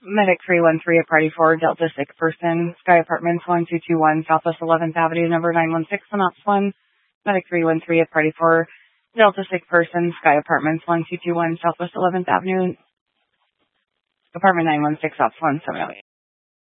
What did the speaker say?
Medic 313 at Party 4, Delta Sick Person, Sky Apartments 1221, Southwest 11th Avenue, number 916 on Ops 1. Medic 313 at Party 4, Delta Sick Person, Sky Apartments 1221, Southwest 11th Avenue, Apartment 916, Ops 1, 708.